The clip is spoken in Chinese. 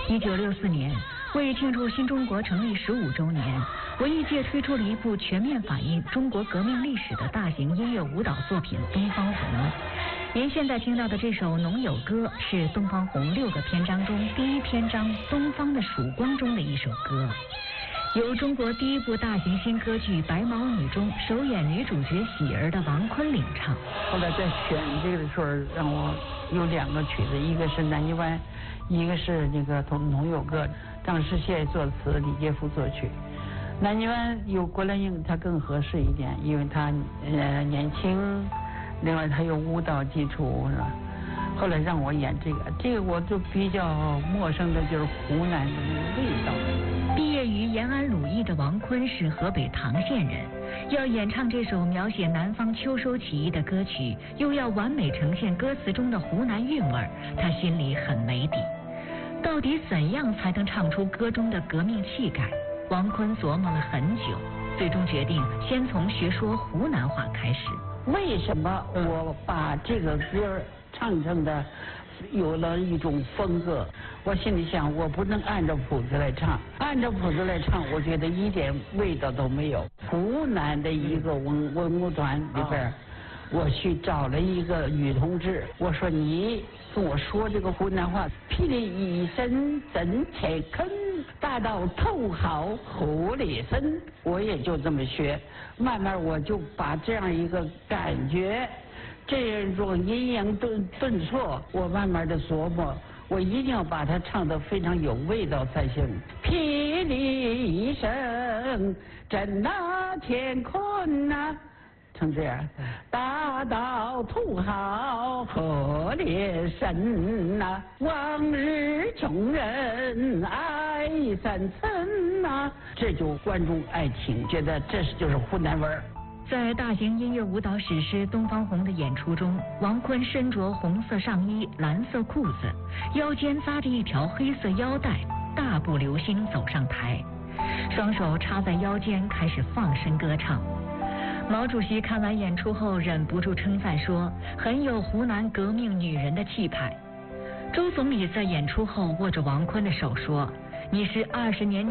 1964年，为庆祝新中国成立15周年，文艺界推出了一部全面反映中国革命历史的大型音乐舞蹈作品《东方红》。您现在听到的这首《农友歌》是《东方红》6个篇章中第一篇章《东方的曙光》中的一首歌，由中国第一部大型新歌剧《白毛女》中首演女主角喜儿的王坤领唱。 后来在选这个的时候，让我有2个曲子，一个是《南泥湾》，一个是那个《农友歌》，张世宪作词，李杰夫作曲。南泥湾有郭兰英，她更合适一点，因为她年轻，另外她有舞蹈基础，是吧？后来让我演这个我就比较陌生的就是湖南的那个味道。 毕业于延安鲁艺的王坤是河北唐县人，要演唱这首描写南方秋收起义的歌曲，又要完美呈现歌词中的湖南韵味，他心里很没底。到底怎样才能唱出歌中的革命气概？王坤琢磨了很久，最终决定先从学说湖南话开始。 为什么我把这个歌唱成的有了一种风格？我心里想，我不能按照谱子来唱，按照谱子来唱，我觉得一点味道都没有。湖南的一个文工团里边，我去找了一个女同志，我说你跟我说这个湖南话，霹雳一声震切坑，大到头好河里深，我也就这么学，慢慢我就把这样一个感觉，这种阴阳顿挫，我慢慢的琢磨，我一定要把它唱得非常有味道才行。霹雳一声震那乾坤呐，成这样，大到土豪河里深呐，往日穷人爱三层呐，这就观众爱听，觉得这就是湖南味儿。 在大型音乐舞蹈史诗《东方红》的演出中，王坤身着红色上衣、蓝色裤子，腰间扎着一条黑色腰带，大步流星走上台，双手插在腰间，开始放声歌唱。毛主席看完演出后忍不住称赞说，很有湖南革命女人的气派。周总理在演出后握着王坤的手说，你是20年